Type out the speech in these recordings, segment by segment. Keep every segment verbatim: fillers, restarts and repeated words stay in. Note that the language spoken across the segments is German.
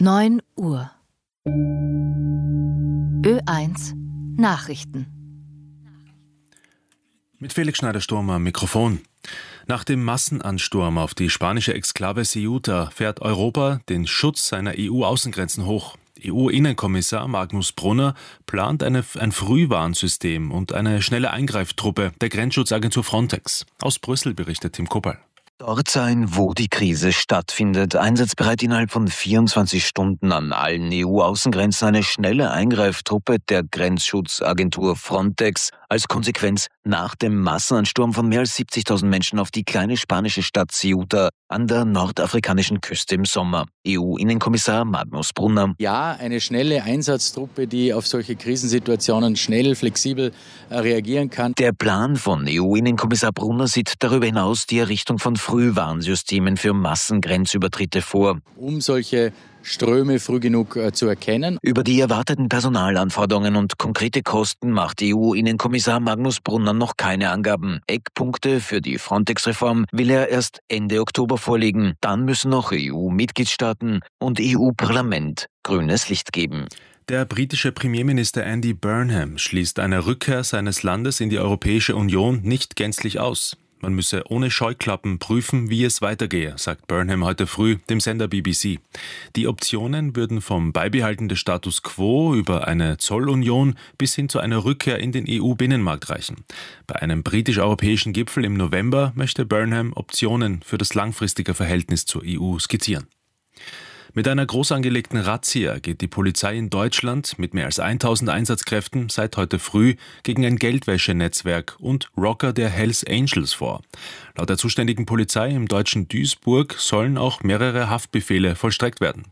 neun Uhr. Ö eins Nachrichten. Mit Felix Schneider-Sturm am Mikrofon. Nach dem Massenansturm auf die spanische Exklave Ceuta fährt Europa den Schutz seiner E U-Außengrenzen hoch. E U-Innenkommissar Magnus Brunner plant eine, ein Frühwarnsystem und eine schnelle Eingreiftruppe der Grenzschutzagentur Frontex. Aus Brüssel berichtet Tim Kuppel. Dort sein, wo die Krise stattfindet, einsatzbereit innerhalb von vierundzwanzig Stunden an allen E U-Außengrenzen eine schnelle Eingreiftruppe der Grenzschutzagentur Frontex. Als Konsequenz nach dem Massenansturm von mehr als siebzigtausend Menschen auf die kleine spanische Stadt Ceuta an der nordafrikanischen Küste im Sommer. E U-Innenkommissar Magnus Brunner. Ja, eine schnelle Einsatztruppe, die auf solche Krisensituationen schnell, flexibel reagieren kann. Der Plan von E U-Innenkommissar Brunner sieht darüber hinaus die Errichtung von Frühwarnsystemen für Massengrenzübertritte vor. Um solche Ströme früh genug äh, zu erkennen. Über die erwarteten Personalanforderungen und konkrete Kosten macht E U-Innenkommissar Magnus Brunner noch keine Angaben. Eckpunkte für die Frontex-Reform will er erst Ende Oktober vorlegen. Dann müssen noch E U-Mitgliedstaaten und E U-Parlament grünes Licht geben. Der britische Premierminister Andy Burnham schließt eine Rückkehr seines Landes in die Europäische Union nicht gänzlich aus. Man müsse ohne Scheuklappen prüfen, wie es weitergehe, sagt Burnham heute früh dem Sender B B C. Die Optionen würden vom Beibehalten des Status quo über eine Zollunion bis hin zu einer Rückkehr in den E U-Binnenmarkt reichen. Bei einem britisch-europäischen Gipfel im November möchte Burnham Optionen für das langfristige Verhältnis zur E U skizzieren. Mit einer groß angelegten Razzia geht die Polizei in Deutschland mit mehr als tausend Einsatzkräften seit heute früh gegen ein Geldwäschenetzwerk und Rocker der Hells Angels vor. Laut der zuständigen Polizei im deutschen Duisburg sollen auch mehrere Haftbefehle vollstreckt werden.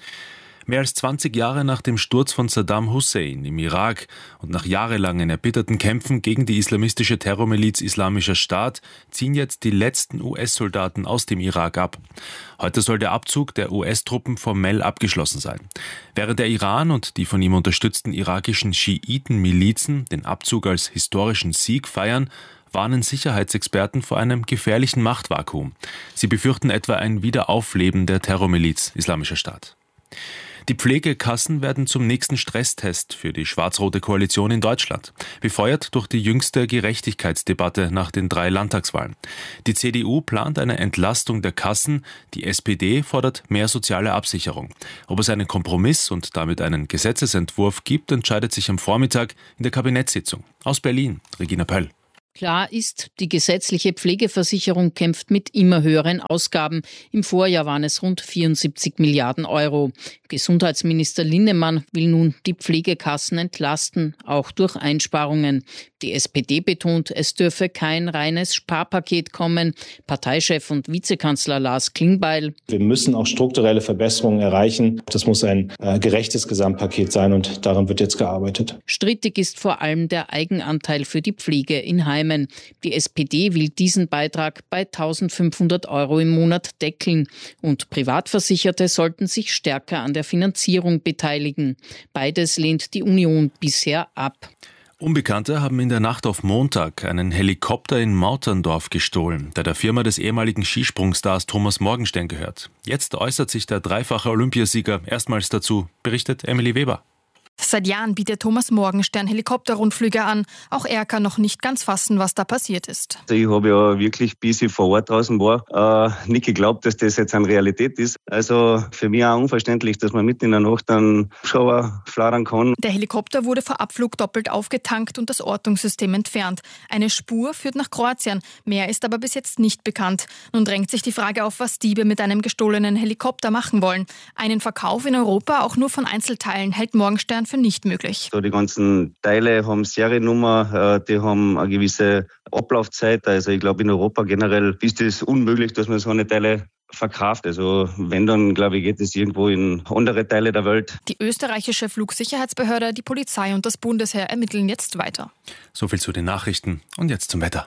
Mehr als zwanzig Jahre nach dem Sturz von Saddam Hussein im Irak und nach jahrelangen erbitterten Kämpfen gegen die islamistische Terrormiliz Islamischer Staat ziehen jetzt die letzten U S-Soldaten aus dem Irak ab. Heute soll der Abzug der U S-Truppen formell abgeschlossen sein. Während der Iran und die von ihm unterstützten irakischen Schiiten-Milizen den Abzug als historischen Sieg feiern, warnen Sicherheitsexperten vor einem gefährlichen Machtvakuum. Sie befürchten etwa ein Wiederaufleben der Terrormiliz Islamischer Staat. Die Pflegekassen werden zum nächsten Stresstest für die schwarz-rote Koalition in Deutschland, befeuert durch die jüngste Gerechtigkeitsdebatte nach den drei Landtagswahlen. Die C D U plant eine Entlastung der Kassen, die S P D fordert mehr soziale Absicherung. Ob es einen Kompromiss und damit einen Gesetzesentwurf gibt, entscheidet sich am Vormittag in der Kabinettssitzung. Aus Berlin, Regina Pöll. Klar ist, die gesetzliche Pflegeversicherung kämpft mit immer höheren Ausgaben. Im Vorjahr waren es rund vierundsiebzig Milliarden Euro. Gesundheitsminister Linnemann will nun die Pflegekassen entlasten, auch durch Einsparungen. Die S P D betont, es dürfe kein reines Sparpaket kommen. Parteichef und Vizekanzler Lars Klingbeil. Wir müssen auch strukturelle Verbesserungen erreichen. Das muss ein äh, gerechtes Gesamtpaket sein und daran wird jetzt gearbeitet. Strittig ist vor allem der Eigenanteil für die Pflege in Heimen. Die S P D will diesen Beitrag bei eintausendfünfhundert Euro im Monat deckeln. Und Privatversicherte sollten sich stärker an der Finanzierung beteiligen. Beides lehnt die Union bisher ab. Unbekannte haben in der Nacht auf Montag einen Helikopter in Mauterndorf gestohlen, der der Firma des ehemaligen Skisprungstars Thomas Morgenstern gehört. Jetzt äußert sich der dreifache Olympiasieger erstmals dazu, berichtet Emily Weber. Seit Jahren bietet Thomas Morgenstern Helikopterrundflüge an. Auch er kann noch nicht ganz fassen, was da passiert ist. Also ich habe ja wirklich, bis ich vor Ort draußen war, äh, nicht geglaubt, dass das jetzt eine Realität ist. Also für mich auch unverständlich, dass man mitten in der Nacht einen Hubschrauber flattern kann. Der Helikopter wurde vor Abflug doppelt aufgetankt und das Ortungssystem entfernt. Eine Spur führt nach Kroatien. Mehr ist aber bis jetzt nicht bekannt. Nun drängt sich die Frage auf, was Diebe mit einem gestohlenen Helikopter machen wollen. Einen Verkauf in Europa, auch nur von Einzelteilen, hält Morgenstern für nicht möglich. So, die ganzen Teile haben Seriennummer, die haben eine gewisse Ablaufzeit. Also ich glaube, in Europa generell ist es unmöglich, dass man so eine Teile verkauft. Also wenn, dann glaube ich, geht es irgendwo in andere Teile der Welt. Die österreichische Flugsicherheitsbehörde, die Polizei und das Bundesheer ermitteln jetzt weiter. So viel zu den Nachrichten und jetzt zum Wetter.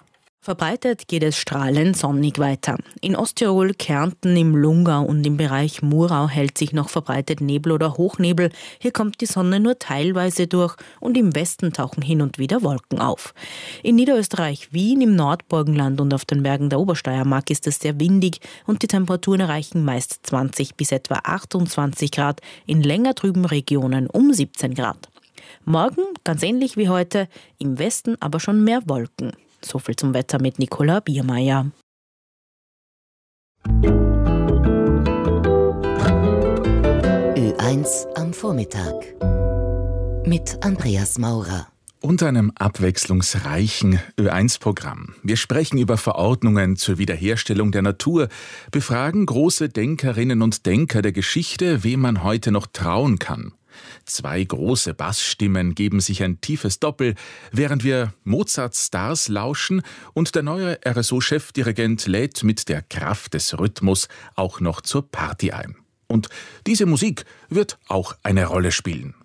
Verbreitet geht es strahlend sonnig weiter. In Osttirol, Kärnten, im Lungau und im Bereich Murau hält sich noch verbreitet Nebel oder Hochnebel. Hier kommt die Sonne nur teilweise durch und im Westen tauchen hin und wieder Wolken auf. In Niederösterreich, Wien, im Nordburgenland und auf den Bergen der Obersteiermark ist es sehr windig und die Temperaturen erreichen meist zwanzig bis etwa achtundzwanzig Grad, in länger trüben Regionen um siebzehn Grad. Morgen, ganz ähnlich wie heute, im Westen aber schon mehr Wolken. So viel zum Wetter mit Nicola Biermeier. Ö eins am Vormittag mit Andreas Maurer. Und einem abwechslungsreichen Ö eins Programm. Wir sprechen über Verordnungen zur Wiederherstellung der Natur, befragen große Denkerinnen und Denker der Geschichte, wem man heute noch trauen kann. Zwei große Bassstimmen geben sich ein tiefes Doppel, während wir Mozarts Stars lauschen und der neue R S O-Chefdirigent lädt mit der Kraft des Rhythmus auch noch zur Party ein. Und diese Musik wird auch eine Rolle spielen.